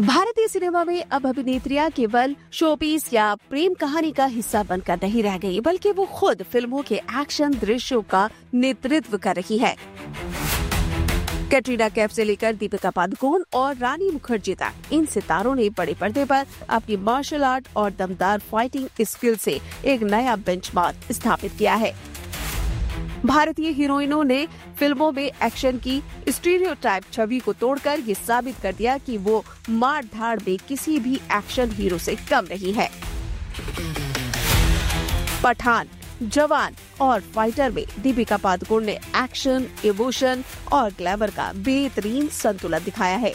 भारतीय सिनेमा में अब अभिनेत्रियां केवल शोपीस या प्रेम कहानी का हिस्सा बनकर नहीं रह गई, बल्कि वो खुद फिल्मों के एक्शन दृश्यों का नेतृत्व कर रही है। कैटरीना कैफ से लेकर दीपिका पादुकोण और रानी मुखर्जी तक इन सितारों ने बड़े पर्दे पर अपनी मार्शल आर्ट और दमदार फाइटिंग स्किल से एक नया बेंचमार्क स्थापित किया है। भारतीय हीरोइनों ने फिल्मों में एक्शन की स्टीरियोटाइप छवि को तोड़कर ये साबित कर दिया कि वो मार धाड़ में किसी भी एक्शन हीरो से कम नहीं है। पठान, जवान और फाइटर में दीपिका पादुकोण ने एक्शन, इमोशन और ग्लैमर का बेहतरीन संतुलन दिखाया है।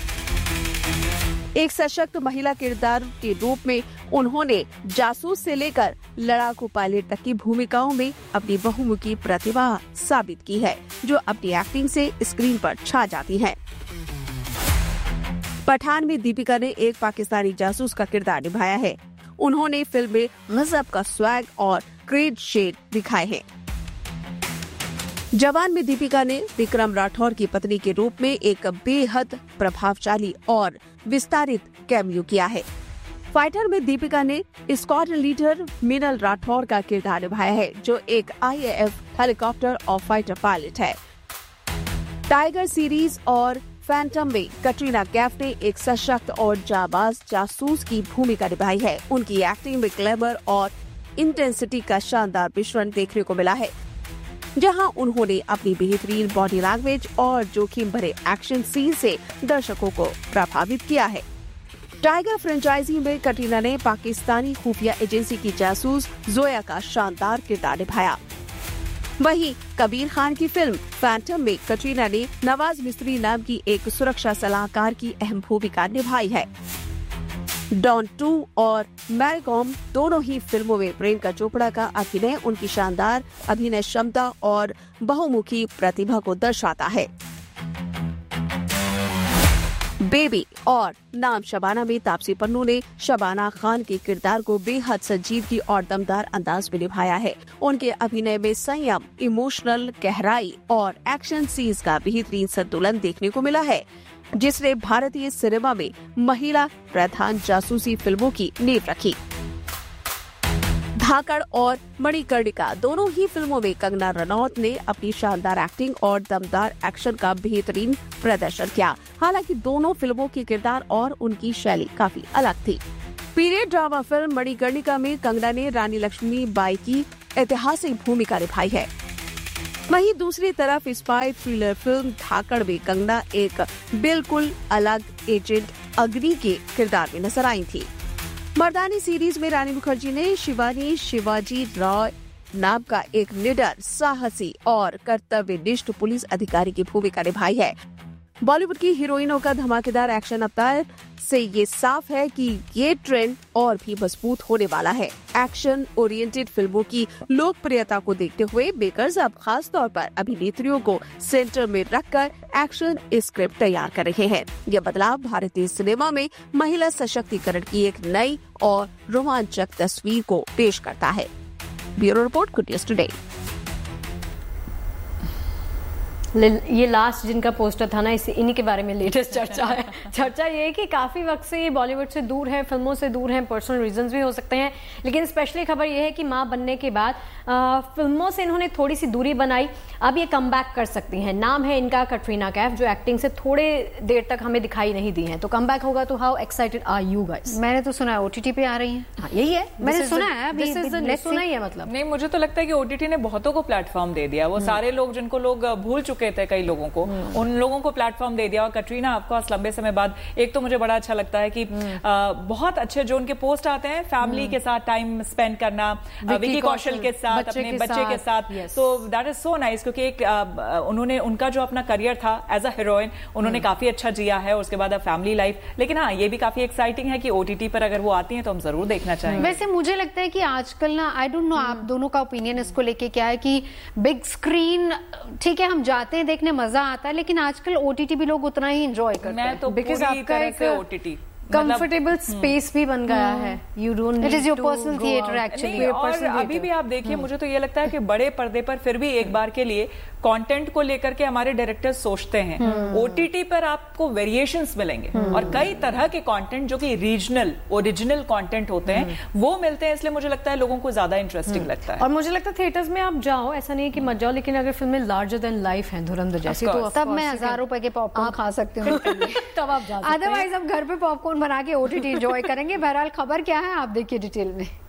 एक सशक्त महिला किरदार के रूप में उन्होंने जासूस से लेकर लड़ाकू पायलट तक की भूमिकाओं में अपनी बहुमुखी प्रतिभा साबित की है, जो अपनी एक्टिंग से स्क्रीन पर छा जाती है। पठान में दीपिका ने एक पाकिस्तानी जासूस का किरदार निभाया है। उन्होंने फिल्म में गजब का स्वैग और ग्रेट शेड दिखाए हैं। जवान में दीपिका ने विक्रम राठौर की पत्नी के रूप में एक बेहद प्रभावशाली और विस्तारित कैमियो किया है। फाइटर में दीपिका ने स्क्वाड्रन लीडर मिनल राठौर का किरदार निभाया है, जो एक IAF हेलीकॉप्टर और फाइटर पायलट है। टाइगर सीरीज और फैंटम में कैटरीना कैफ ने एक सशक्त और जाबाज जासूस की भूमिका निभाई है। उनकी एक्टिंग में ग्लैमर और इंटेंसिटी का शानदार मिश्रण देखने को मिला है, जहां उन्होंने अपनी बेहतरीन बॉडी लैंग्वेज और जोखिम भरे एक्शन सीन से दर्शकों को प्रभावित किया है। टाइगर फ्रेंचाइजी में कैटरीना ने पाकिस्तानी खुफिया एजेंसी की जासूस जोया का शानदार किरदार निभाया। वहीं कबीर खान की फिल्म फैंटम में कैटरीना ने नवाज मिस्त्री नाम की एक सुरक्षा सलाहकार की अहम भूमिका निभाई है। डॉन 2 और मैरीकॉम दोनों ही फिल्मों में प्रियंका चोपड़ा का अभिनय उनकी शानदार अभिनय क्षमता और बहुमुखी प्रतिभा को दर्शाता है। बेबी और नाम शबाना में तापसी पन्नू ने शबाना खान के किरदार को बेहद संजीदगी और दमदार अंदाज में निभाया है। उनके अभिनय में संयम, इमोशनल गहराई और एक्शन सीन्स का बेहतरीन संतुलन देखने को मिला है, जिसने भारतीय सिनेमा में महिला प्रधान जासूसी फिल्मों की नींव रखी। धाकड़ और मणिकर्णिका दोनों ही फिल्मों में कंगना रनौत ने अपनी शानदार एक्टिंग और दमदार एक्शन का बेहतरीन प्रदर्शन किया। हालांकि दोनों फिल्मों के किरदार और उनकी शैली काफी अलग थी। पीरियड ड्रामा फिल्म मणिकर्णिका में कंगना ने रानी लक्ष्मीबाई की ऐतिहासिक भूमिका निभाई है। वहीं दूसरी तरफ स्पाई थ्रिलर फिल्म धाकड़ में कंगना एक बिल्कुल अलग एजेंट अग्नि के किरदार में नजर आई थी। मर्दानी सीरीज में रानी मुखर्जी ने शिवानी शिवाजी रॉय नाम का एक निडर, साहसी और कर्तव्यनिष्ठ पुलिस अधिकारी की भूमिका निभाई है। बॉलीवुड की हीरोइनों का धमाकेदार एक्शन अवतार से ये साफ है कि ये ट्रेंड और भी मजबूत होने वाला है। एक्शन ओरिएंटेड फिल्मों की लोकप्रियता को देखते हुए मेकर्स अब खास तौर पर अभिनेत्रियों को सेंटर में रखकर एक्शन स्क्रिप्ट तैयार कर रहे हैं। यह बदलाव भारतीय सिनेमा में महिला सशक्तिकरण की एक नई और रोमांचक तस्वीर को पेश करता है। Bureau report, good news today. ये लास्ट जिनका पोस्टर था ना, इन्हीं के बारे में लेटेस्ट चर्चा है। चर्चा ये है कि काफी वक्त से ये बॉलीवुड से दूर है, फिल्मों से दूर हैं, पर्सनल रीजंस भी हो सकते हैं, लेकिन स्पेशली खबर ये है कि मां बनने के बाद फिल्मों से इन्होंने थोड़ी सी दूरी बनाई। अब ये कमबैक कर सकती हैं। नाम है इनका कैटरीना कैफ, जो एक्टिंग से थोड़े देर तक हमें दिखाई नहीं दी हैं। तो कमबैक होगा तो how excited are you guys? मैंने तो सुना है OTT पे आ रही हैं। हाँ, यही है, मैंने सुना है। सुना ही है मतलब। नहीं, मुझे तो लगता है कि OTT ने बहुतों को प्लेटफॉर्म दे दिया। वो सारे लोग जिनको लोग भूल चुके थे, कई लोगों को, उन लोगों को प्लेटफॉर्म दे दिया। और कैटरीना ऑफकोर्स लंबे समय बाद, एक तो मुझे बड़ा अच्छा लगता है कि बहुत अच्छे जो उनके पोस्ट आते हैं, फैमिली के साथ टाइम स्पेंड करना, विकी कौशल के साथ, अपने बच्चे के साथ, तो दैट इज सो नाइस। क्योंकि एक उन्होंने उनका जो अपना करियर था एज अ हीरोइन, उन्होंने काफी अच्छा जिया है। उसके बाद अब फैमिली लाइफ। लेकिन हाँ, ये भी काफी एक्साइटिंग है कि OTT पर अगर वो आती हैं तो हम जरूर देखना चाहेंगे। वैसे मुझे लगता है कि आजकल ना, आई डोंट नो आप दोनों का ओपिनियन इसको लेके क्या है, कि बिग स्क्रीन ठीक है, हम जाते हैं देखने, मजा आता है, लेकिन आजकल OTT भी लोग उतना ही एंजॉय करते हैं। मैं तो बिकॉज आपका एक OTT कंफर्टेबल स्पेस भी बन गया है। You don't, it is your personal theatre actually. और अभी भी आप देखिए, मुझे तो ये लगता है कि बड़े पर्दे पर फिर भी एक बार के लिए कंटेंट को लेकर के हमारे डायरेक्टर्स सोचते हैं। ओटीटी पर आपको वेरिएशंस मिलेंगे और कई तरह के कंटेंट जो कि रीजनल ओरिजिनल कंटेंट होते हैं वो मिलते हैं, इसलिए मुझे लगता है लोगों को ज्यादा इंटरेस्टिंग लगता है। और मुझे लगता है थिएटर्स में आप जाओ, ऐसा नहीं है कि मत जाओ, लेकिन अगर फिल्में लार्जर देन लाइफ है धुरंधर जैसी तो तब मैं 1000 रुपए के पॉपकॉर्न खा सकती हूँ तब आप जा सकते हैं। अदरवाइज हम घर पे पॉपकॉर्न बना के ओटीटी एंजॉय करेंगे। बहरहाल खबर क्या है आप देखिए डिटेल में।